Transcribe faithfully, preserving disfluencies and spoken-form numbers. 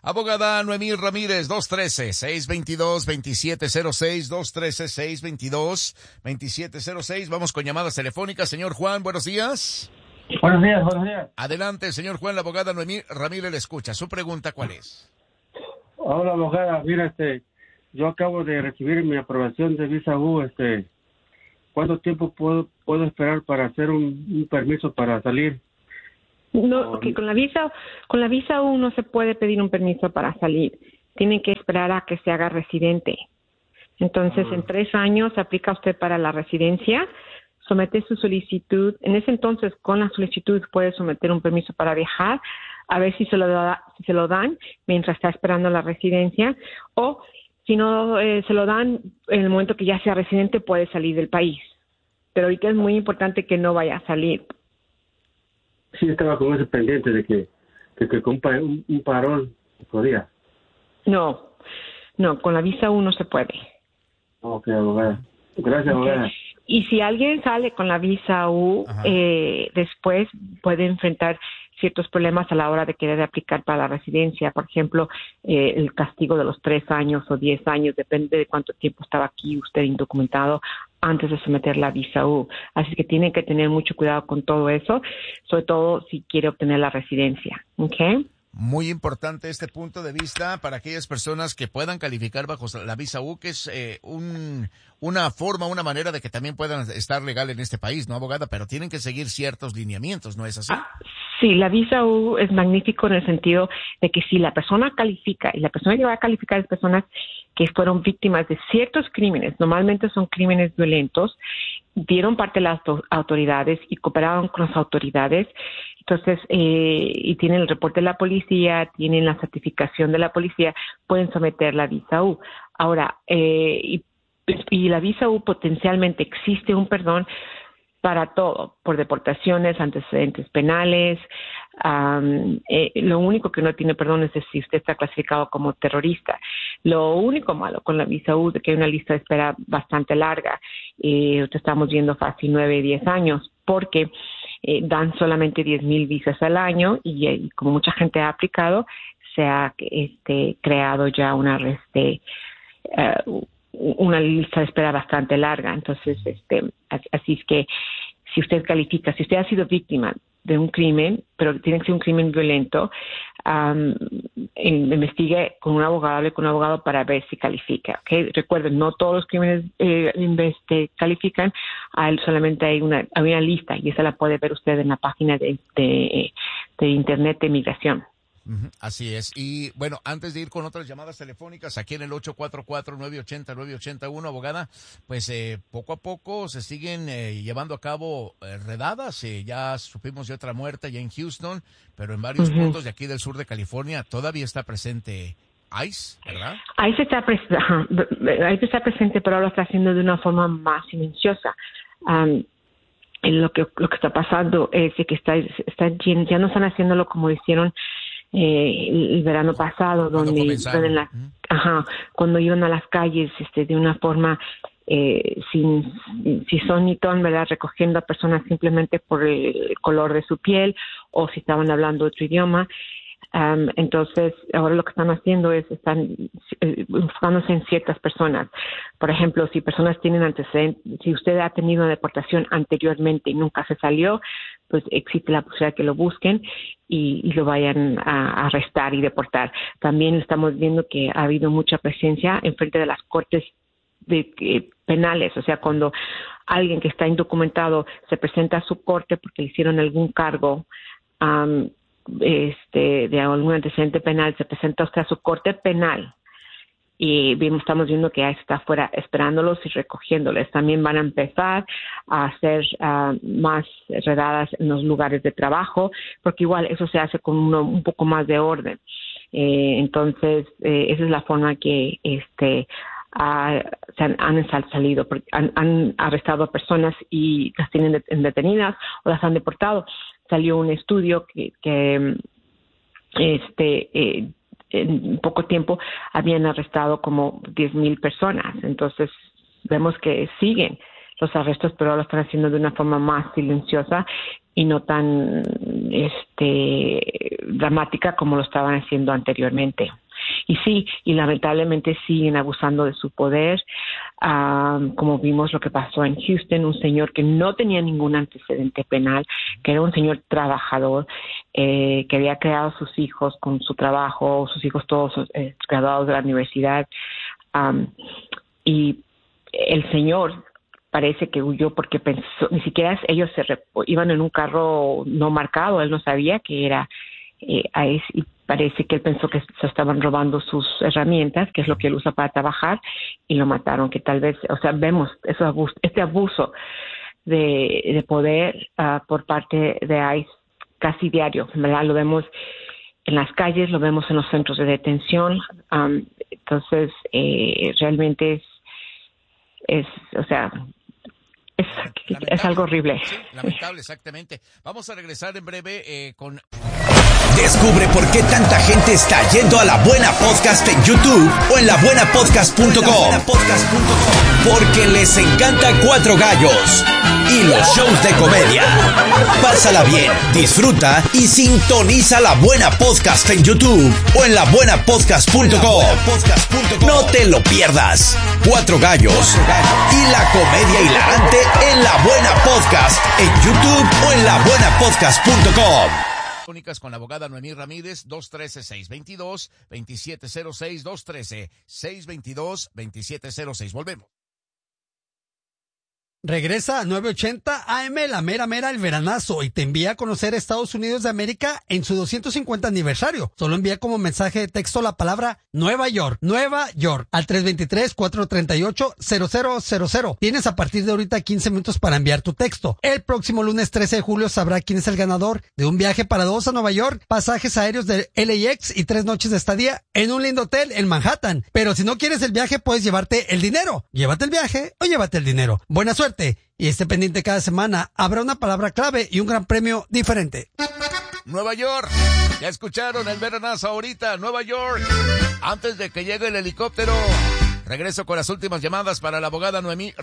Abogada Noemí Ramírez, dos uno tres, seis dos dos, dos siete cero seis, dos uno tres, seis dos dos, dos siete cero seis. Vamos con llamadas telefónicas. Señor Juan, buenos días. Buenos días, buenos días. Adelante, señor Juan, la abogada Noemí Ramírez le escucha. Su pregunta, ¿cuál es? Hola, abogada. Mira, este, yo acabo de recibir mi aprobación de visa U. Este, ¿cuánto tiempo puedo puedo esperar para hacer un, un permiso para salir? No, porque con la visa, con la visa U no se puede pedir un permiso para salir. Tienen que esperar a que se haga residente. Entonces, uh-huh. en tres años aplica usted para la residencia, somete su solicitud. En ese entonces, con la solicitud puede someter un permiso para viajar, a ver si se lo da, si se lo dan mientras está esperando la residencia, o si no eh, se lo dan en el momento que ya sea residente puede salir del país. Pero ahorita es muy importante que no vaya a salir. Sí, estaba con ese pendiente de que, que, que con un, un parón podía. No, no, con la visa U no se puede. Ok, abogada. Gracias, okay. abogada. Y si alguien sale con la visa U, eh, después puede enfrentar ciertos problemas a la hora de querer aplicar para la residencia. Por ejemplo, eh, el castigo de los tres años o diez años, depende de cuánto tiempo estaba aquí usted indocumentado antes de someter la visa U. Así que tienen que tener mucho cuidado con todo eso, sobre todo si quiere obtener la residencia. ¿Ok? Muy importante este punto de vista para aquellas personas que puedan calificar bajo la visa U, que es eh, un, una forma, una manera de que también puedan estar legal en este país, ¿no, abogada? Pero tienen que seguir ciertos lineamientos, ¿no es así? Ah, sí, la visa U es magnífico en el sentido de que si la persona califica, y la persona que va a calificar es personas que fueron víctimas de ciertos crímenes, normalmente son crímenes violentos, dieron parte de las autoridades y cooperaron con las autoridades. Entonces, eh, y tienen el reporte de la policía, tienen la certificación de la policía, pueden someter la visa U. Ahora, eh, y, y la visa U potencialmente existe un perdón para todo, por deportaciones, antecedentes penales. Um, eh, lo único que no tiene perdón es si usted está clasificado como terrorista. Lo único malo con la visa U es que hay una lista de espera bastante larga. Eh, estamos viendo fácil nueve, diez años, porque eh, dan solamente diez mil visas al año y, y como mucha gente ha aplicado, se ha este, creado ya una este, uh, una lista de espera bastante larga. Entonces, este, así es que si usted califica, si usted ha sido víctima de un crimen, pero tiene que ser un crimen violento, um, investigue con un abogado, hable con un abogado para ver si califica. ¿Okay? Recuerden, no todos los crímenes eh, este, califican, hay, solamente hay una, hay una lista y esa la puede ver usted en la página de, de, de Internet de Migración. Así es. Y bueno, antes de ir con otras llamadas telefónicas, aquí en el ocho cuatro cuatro, nueve ocho cero, nueve ocho uno, abogada, pues eh, poco a poco se siguen eh, llevando a cabo eh, redadas. Eh, ya supimos de otra muerte ya en Houston, pero en varios uh-huh. puntos de aquí del sur de California todavía está presente ICE, ¿verdad? ICE está, pres- ajá, ICE está presente, pero ahora lo está haciendo de una forma más silenciosa. Um, lo que lo que está pasando es que está, está ya no están haciéndolo como hicieron Eh, el verano pasado, donde iban en la, uh-huh. ajá, cuando iban a las calles este, de una forma eh, sin, sin son ni ton, ¿verdad? Recogiendo a personas simplemente por el color de su piel o si estaban hablando otro idioma. Um, entonces, ahora lo que están haciendo es, están eh, enfocándose en ciertas personas. Por ejemplo, si personas tienen antecedentes, si usted ha tenido una deportación anteriormente y nunca se salió, pues existe la posibilidad de que lo busquen y, y lo vayan a, a arrestar y deportar. También estamos viendo que ha habido mucha presencia en frente de las cortes de, eh, penales, o sea, cuando alguien que está indocumentado se presenta a su corte porque le hicieron algún cargo, um, este de algún antecedente penal, se presenta usted a su corte penal y vimos, estamos viendo que ahí está afuera esperándolos y recogiéndoles. También van a empezar a hacer uh, más redadas en los lugares de trabajo, porque igual eso se hace con uno, un poco más de orden. Eh, entonces, eh, esa es la forma que este uh, se han, han salido, han, han arrestado a personas y las tienen detenidas o las han deportado. Salió un estudio que, que este eh, en poco tiempo habían arrestado como diez mil personas. Entonces vemos que siguen los arrestos, pero ahora lo están haciendo de una forma más silenciosa y no tan este dramática como lo estaban haciendo anteriormente. Y sí, y lamentablemente siguen abusando de su poder, um, como vimos lo que pasó en Houston, un señor que no tenía ningún antecedente penal, que era un señor trabajador, eh, que había creado a sus hijos con su trabajo, sus hijos todos eh, graduados de la universidad, um, y el señor parece que huyó porque pensó, ni siquiera ellos se rep- iban en un carro no marcado, él no sabía que era eh, a ese, y parece que él pensó que se estaban robando sus herramientas, que es lo que él usa para trabajar, y lo mataron, que tal vez, o sea, vemos eso, abuso, este abuso de, de poder uh, por parte de ICE casi diario, ¿verdad? Lo vemos en las calles, lo vemos en los centros de detención, um, entonces eh, realmente es, es, o sea, es, es algo horrible. Sí, lamentable, exactamente. Vamos a regresar en breve eh, con... Descubre por qué tanta gente está yendo a La Buena Podcast en YouTube o en la buena podcast punto com. Porque les encanta Cuatro Gallos y los shows de comedia. Pásala bien, disfruta y sintoniza La Buena Podcast en YouTube o en la buena podcast punto com. No te lo pierdas. Cuatro Gallos y la comedia hilarante en La Buena Podcast en YouTube o en la buena podcast punto com. Con la abogada Noemí Ramírez, dos uno tres, seis dos dos, dos siete cero seis, dos uno tres, seis dos dos, dos siete cero seis. Volvemos. Regresa a nueve ochenta A M, la mera mera, el veranazo, y te envía a conocer Estados Unidos de América en su doscientos cincuenta aniversario. Solo envía como mensaje de texto la palabra Nueva York, Nueva York, al tres dos tres, cuatro tres ocho, cero cero cero cero. Tienes a partir de ahorita quince minutos para enviar tu texto. El próximo lunes trece de julio sabrá quién es el ganador de un viaje para dos a Nueva York, pasajes aéreos de L A X y tres noches de estadía en un lindo hotel en Manhattan. Pero si no quieres el viaje, puedes llevarte el dinero. Llévate el viaje o llévate el dinero. Buena suerte. Y esté pendiente cada semana, habrá una palabra clave y un gran premio diferente. Nueva York, ya escucharon el veranazo ahorita, Nueva York. Antes de que llegue el helicóptero, regreso con las últimas llamadas para la abogada Noemí